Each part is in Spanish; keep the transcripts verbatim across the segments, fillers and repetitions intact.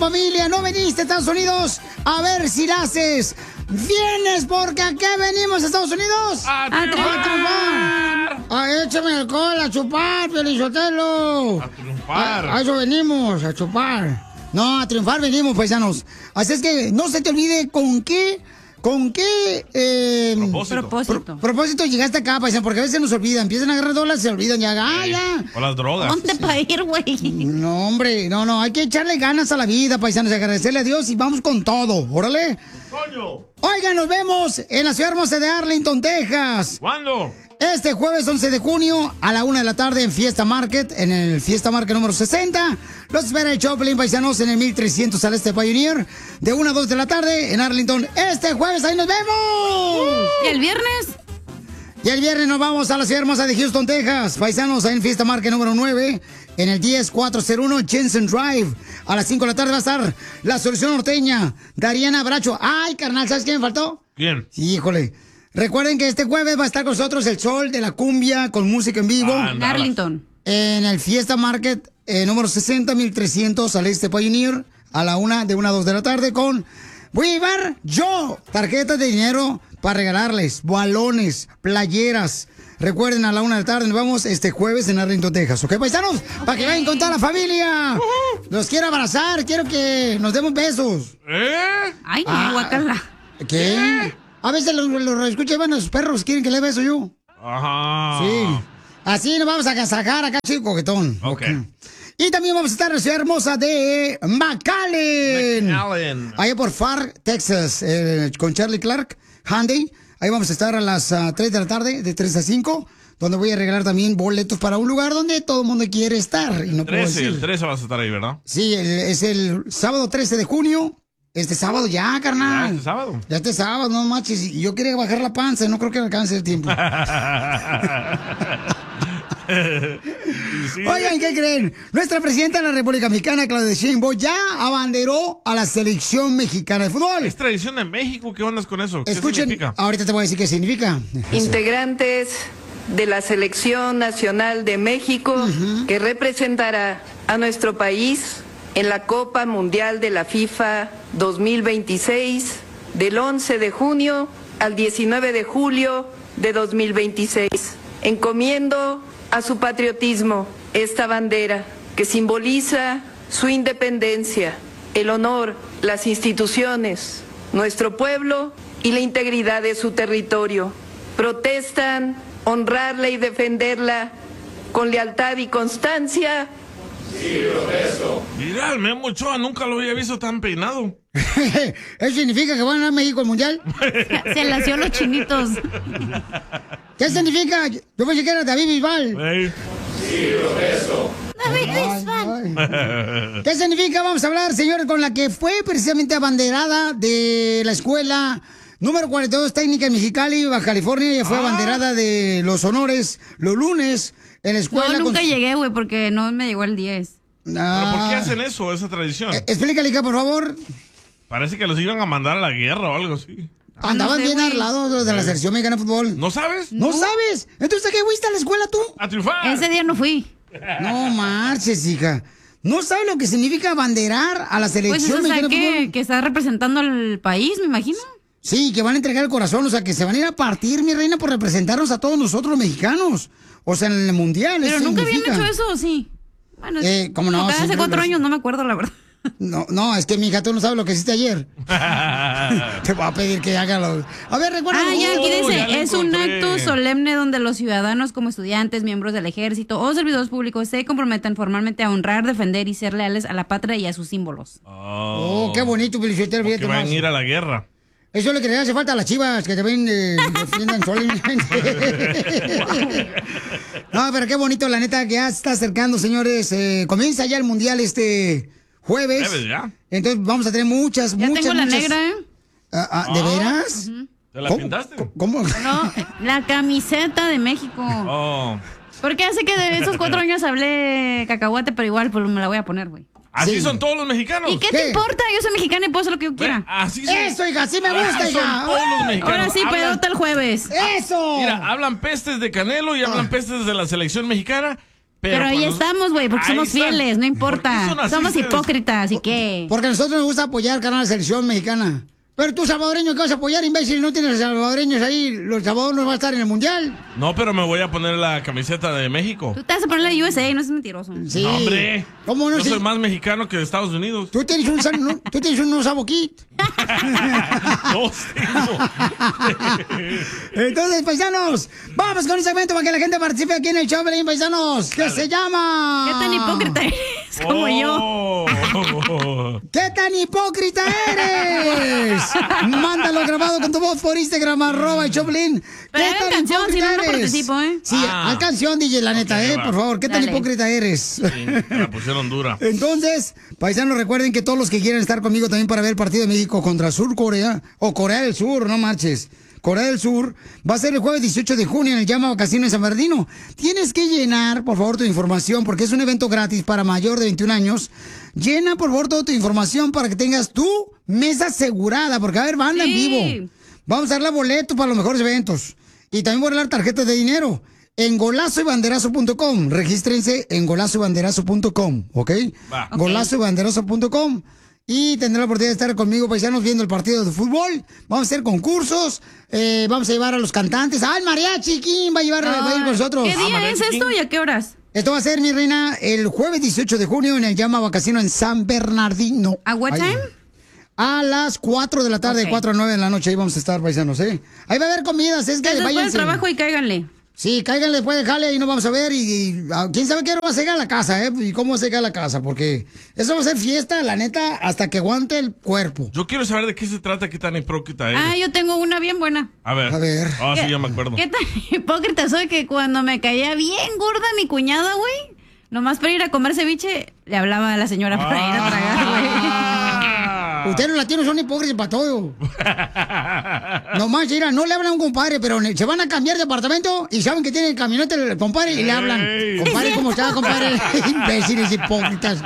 familia, no viniste a Estados Unidos a ver si la haces. Vienes porque ¿a qué venimos a Estados Unidos? ¡A triunfar! A échame alcohol, a chupar, Piolichotelo. ¡A triunfar! A, a eso venimos, a chupar. No, a triunfar venimos, paisanos. Así es que no se te olvide con qué... ¿Con qué eh, propósito. Propósito. Pro, propósito llegaste acá, paisano? Porque a veces nos olvidan. Empiezan a agarrar dólares, se olvidan ya. Ah, sí. ya. O las drogas. ¿Dónde para ir, güey? No, hombre, no, no. Hay que echarle ganas a la vida, paisanos. Agradecerle a Dios y vamos con todo. Órale. ¡Coño! Oigan, nos vemos en la ciudad hermosa de Arlington, Texas. ¿Cuándo? Este jueves once de junio a la una de la tarde en Fiesta Market, en el Fiesta Market número sesenta. Los espera el Choplin, paisanos, en el mil trescientos al este Pioneer, de una a dos de la tarde en Arlington. Este jueves, ahí nos vemos. ¿Y el viernes? Y el viernes nos vamos a la ciudad hermosa de Houston, Texas. Paisanos, ahí en Fiesta Market número nueve, en el diez cuatrocientos uno Jensen Drive. A las cinco de la tarde va a estar la Solución Norteña, Dariana Bracho. Ay, carnal, ¿sabes quién me faltó? ¿Quién? Híjole. Recuerden que este jueves va a estar con nosotros el Sol de la Cumbia con música en vivo. Ah, En Arlington. En el Fiesta Market eh, número sesenta mil trescientos al este Pioneer a la una de una a dos de la tarde con... Voy a llevar yo tarjetas de dinero para regalarles, balones, playeras. Recuerden, a la una de la tarde nos vamos este jueves en Arlington, Texas. ¿Ok, paisanos? Okay. Para que vayan con toda la familia. Uh-huh. Los quiero abrazar, quiero que nos demos besos. ¿Eh? Ay, ah, guacala. ¿Qué? ¿Qué? A veces los, los escuchan, van a sus perros, quieren que le beso yo. Ajá. Sí. Así nos vamos a agasajar acá, chico coquetón. Ok. okay. Y también vamos a estar en la ciudad hermosa de McAllen. McAllen. Allá por Far, Texas, eh, con Charlie Clark, Hyundai. Ahí vamos a estar a las uh, tres de la tarde, de tres a cinco, donde voy a regalar también boletos para un lugar donde todo el mundo quiere estar. Y no puedo trece, decir. el trece vas a estar ahí, ¿verdad? Sí, el, es el sábado trece de junio. Este sábado ya, carnal. Ya este sábado. Ya este sábado, no manches. Y yo quería bajar la panza, no creo que me alcance el tiempo. Sí. Oigan, ¿qué creen? Nuestra presidenta de la República Mexicana, Claudia Sheinbaum, ya abanderó a la selección mexicana de fútbol. Es tradición de México, ¿qué ondas con eso? ¿Qué Escuchen, significa? ahorita te voy a decir qué significa. Integrantes de la Selección Nacional de México, uh-huh, que representará a nuestro país en la Copa Mundial de la FIFA dos mil veintiséis, del once de junio al diecinueve de julio de dos mil veintiséis. Encomiendo a su patriotismo esta bandera que simboliza su independencia, el honor, las instituciones, nuestro pueblo y la integridad de su territorio. Protestan honrarla y defenderla con lealtad y constancia. Sí, protesto. Mira, el Memo Ochoa nunca lo había visto tan peinado. ¿Eso significa que van a México al Mundial? Se le hacían los chinitos. ¿Qué significa? Yo pensé que era David Bisbal. Hey. Sí, protesto. David Bisbal. ¿Qué significa? Vamos a hablar, señores, con la que fue precisamente abanderada de la escuela número cuarenta y dos técnica en Mexicali, Baja California. Ella fue ah. abanderada de los honores los lunes en la escuela. No, nunca con... llegué, güey, porque no me llegó el diez. Ah. ¿Pero por qué hacen eso, esa tradición? Eh, explícale, hija, por favor. Parece que los iban a mandar a la guerra o algo así. Andaban no sé, bien wey. al lado de la selección mexicana de fútbol. ¿No sabes? ¿No, ¿No sabes? Entonces, ¿a qué fuiste a la escuela tú? A triunfar. Ese día no fui. No marches, hija. ¿No sabes lo que significa abanderar a la selección pues, o sea, mexicana que, de fútbol? Que está representando al país, me imagino. Sí, que van a entregar el corazón, o sea, que se van a ir a partir, mi reina, por representarnos a todos nosotros los mexicanos. O sea, en el mundial. Pero nunca significa. habían hecho eso, ¿o sí? Bueno, eh, ¿cómo no? Hace cuatro los... años, no me acuerdo, la verdad. No, no, es que, mija, tú no sabes lo que hiciste ayer. Te voy a pedir que haga lo... A ver, recuerda. Ah, ya, aquí dice, oh, es un acto solemne donde los ciudadanos como estudiantes, miembros del ejército o servidores públicos se comprometen formalmente a honrar, defender y ser leales a la patria y a sus símbolos. Oh, oh qué bonito, Feliciter. Que van a ir a la guerra. Eso es lo que le hace falta a las chivas, que también eh, defiendan solemnemente. No, pero qué bonito, la neta, que ya está acercando, señores. Eh, comienza ya el mundial este jueves. ¿Jueves ya? Entonces vamos a tener muchas, ya muchas, tengo la muchas... negra, ¿eh? Ah, ah, ¿De veras? Uh-huh. ¿Te la ¿Cómo? pintaste? ¿Cómo? No, la camiseta de México. Oh. Porque hace que de esos cuatro años hablé cacahuate, pero igual pues me la voy a poner, güey. Así sí. son todos los mexicanos. ¿Y qué, ¿Qué? te importa? Yo soy mexicana y puedo hacer lo que yo quiera. Así son. Eso, hija, sí me gusta, así hija. son todos los mexicanos. Ahora sí, hablan... pedota el jueves. ¡Eso! Mira, hablan pestes de Canelo y hablan ah. pestes de la selección mexicana. Pero, Pero ahí cuando... estamos, güey, porque ahí somos están. fieles, no importa. Somos hipócritas, ¿y qué? Porque a nosotros nos gusta apoyar, carnal, la selección mexicana. Pero tú, salvadoreño, ¿qué vas a apoyar, imbécil? No tienes salvadoreños ahí. Los salvadoreños no van a estar en el mundial. No, pero me voy a poner la camiseta de México. Tú te vas a poner la U S A, no seas mentiroso. Sí. No, hombre. ¿Cómo no? Yo Sí. soy más mexicano que de Estados Unidos. Tú tienes un, no, tú tienes un Osabo Kit. Dos tengo. Entonces, paisanos, vamos con un segmento para que la gente participe aquí en el show, Pelín, paisanos. Que Dale. se llama... ¿Qué tan hipócrita eres? Como oh. yo. ¿Qué tan hipócrita eres? Mándalo grabado con tu voz por Instagram, arroba el Choplin. Pero hay canción, si no, no participo, ¿eh? Sí, ah. hay canción, D J, la neta, okay, ¿eh? Va. Por favor, ¿qué tan Dale. hipócrita eres? Sí, me la pusieron dura. Entonces, paisanos, recuerden que todos los que quieran estar conmigo también para ver el partido de México contra Sur Corea, o Corea del Sur, no marches. Corea del Sur, va a ser el jueves dieciocho de junio en el Llama Casino en San Bernardino. Tienes que llenar, por favor, tu información, porque es un evento gratis para mayor de veintiún años. Llena, por favor, toda tu información para que tengas tu mesa asegurada, porque va a haber banda sí. en vivo. Vamos a darle boletos para los mejores eventos. Y también voy a dar tarjetas de dinero en golazo y banderazo punto com. Regístrense en golazo y banderazo punto com, ¿ok? Va. golazo y banderazo punto com. Y tendrán la oportunidad de estar conmigo, paisanos, viendo el partido de fútbol. Vamos a hacer concursos. Eh, vamos a llevar a los cantantes. ¡Ah, el mariachi! ¿Quién va a llevar no, va a ir con nosotros? ¿Qué día ah, es esto y a qué horas? Esto va a ser, mi reina, el jueves dieciocho de junio en el Llama Casino en San Bernardino. ¿A what time? A las cuatro de la tarde, okay. cuatro a nueve de la noche. Ahí vamos a estar, paisanos, ¿eh? Ahí va a haber comidas. Es que después vayan. del trabajo y cáiganle. Sí, cáiganle después de jale y nos vamos a ver. Y, y quién sabe qué va a llegar a la casa, ¿eh? Y cómo va a llegar a la casa. Porque eso va a ser fiesta, la neta, hasta que aguante el cuerpo. Yo quiero saber de qué se trata, qué tan hipócrita eres. Ah, yo tengo una bien buena. A ver. A ver. Ah, oh, sí, ya me acuerdo. ¿Qué tan hipócrita soy que cuando me caía bien gorda mi cuñada, güey? Nomás para ir a comer ceviche, le hablaba a la señora para ah. ir a tragar, güey. Ustedes los latinos son hipócritas para todo. Nomás, mira, no le hablan a un compadre, pero se van a cambiar de apartamento y saben que tienen camioneta el compadre y le hablan. Compadre, ¿cómo está, compadre? Imbéciles hipócritas.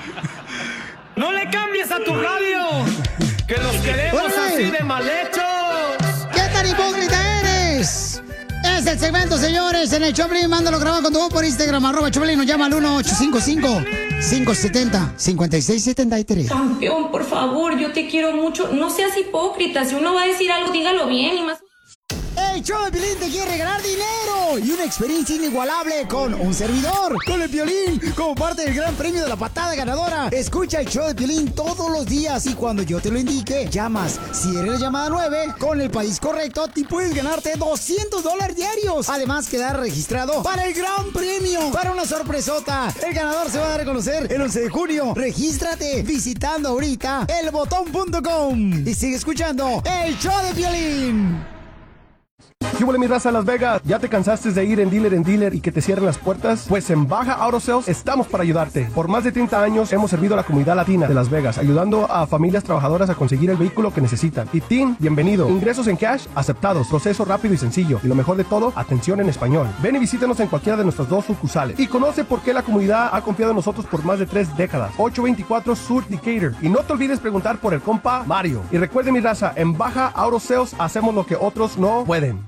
¡No le cambies a tu radio! ¡Que los queremos así de mal hechos! ¿Qué tan hipócrita eres? Es el segmento, señores, en el Choplin. Mándalo grabado con tu voz por Instagram, arroba Choplin. Nos llama al uno ocho cinco cinco, cinco siete cero, cinco seis siete tres. Campeón, por favor, yo te quiero mucho. No seas hipócrita. Si uno va a decir algo, dígalo bien y más... El show de Piolín te quiere regalar dinero y una experiencia inigualable con un servidor, con el Piolín, como parte del gran premio de la patada ganadora. Escucha el show de Piolín todos los días y cuando yo te lo indique, llamas. Si eres la llamada nueve, con el país correcto, te puedes ganarte doscientos dólares diarios. Además, quedar registrado para el gran premio, para una sorpresota. El ganador se va a dar a conocer el once de junio. Regístrate visitando ahorita el botón punto com y sigue escuchando el show de Piolín. ¿Qué huele mi raza Las Vegas? ¿Ya te cansaste de ir en dealer en dealer y que te cierren las puertas? Pues en Baja Auto Sales estamos para ayudarte. Por más de treinta años hemos servido a la comunidad latina de Las Vegas, ayudando a familias trabajadoras a conseguir el vehículo que necesitan. Y Tim, bienvenido. Ingresos en cash aceptados, proceso rápido y sencillo. Y lo mejor de todo, atención en español. Ven y visítanos en cualquiera de nuestras dos sucursales. Y conoce por qué la comunidad ha confiado en nosotros por más de tres décadas. ocho veinticuatro Sur Decatur. Y no te olvides preguntar por el compa Mario. Y recuerde mi raza, en Baja Auto Sales hacemos lo que otros no pueden.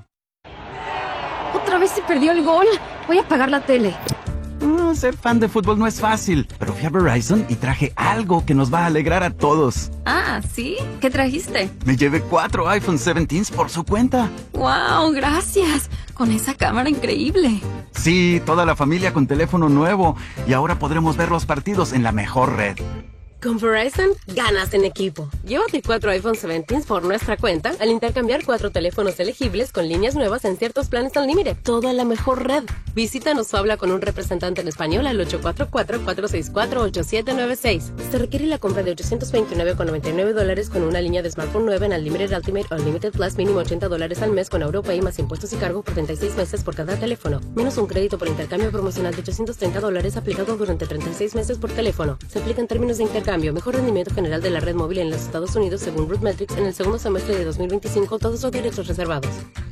Otra vez se perdió el gol. Voy a apagar la tele. No, ser fan de fútbol no es fácil, pero fui a Verizon y traje algo que nos va a alegrar a todos. Ah, ¿sí? ¿Qué trajiste? Me llevé cuatro iPhone diecisiete por su cuenta. ¡Wow! Gracias. Con esa cámara increíble. Sí, toda la familia con teléfono nuevo. Y ahora podremos ver los partidos en la mejor red. Con Verizon, ganas en equipo. Llévate cuatro iPhone diecisiete por nuestra cuenta al intercambiar cuatro teléfonos elegibles con líneas nuevas en ciertos planes al límite. Toda la mejor red. Visítanos o habla con un representante en español al ocho cuatro cuatro, cuatro seis cuatro, ocho siete nueve seis. Se requiere la compra de ochocientos veintinueve con noventa y nueve dólares con una línea de smartphone nueva en Unlimited Ultimate o Unlimited Plus mínimo ochenta dólares al mes con Europay más impuestos y cargo por treinta y seis meses por cada teléfono. Menos un crédito por intercambio promocional de ochocientos treinta dólares aplicado durante treinta y seis meses por teléfono. Se aplica en términos de intercambio. Mejor rendimiento general de la red móvil en los Estados Unidos según RootMetrics en el segundo semestre de dos mil veinticinco. Todos los derechos reservados.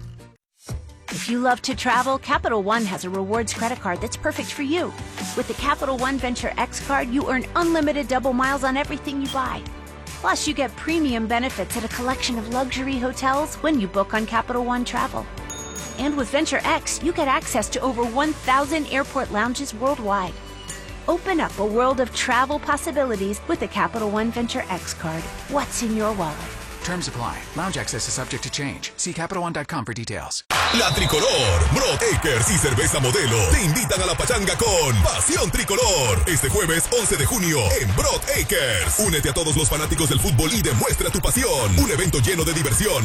If you love to travel, Capital One has a rewards credit card that's perfect for you. With the Capital One Venture X card, you earn unlimited double miles on everything you buy. Plus, you get premium benefits at a collection of luxury hotels when you book on Capital One Travel. And with Venture X, you get access to over one thousand airport lounges worldwide. Open up a world of travel possibilities with the Capital One Venture X card. What's in your wallet? Terms apply. Lounge access is subject to change. See Capital One dot com for details. La Tricolor, Broad Acres y Cerveza Modelo te invitan a la pachanga con Pasión Tricolor. Este jueves once de junio en Broad Acres. Únete a todos los fanáticos del fútbol y demuestra tu pasión. Un evento lleno de diversión,